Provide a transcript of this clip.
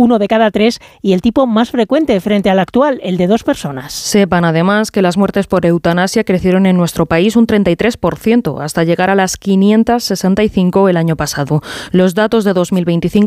1 de cada 3 y el tipo más frecuente frente al actual, el de 2 personas. Sepan además que las muertes por eutanasia crecieron en nuestro país un 33%, hasta llegar a las 565 el año pasado. Los datos de 2025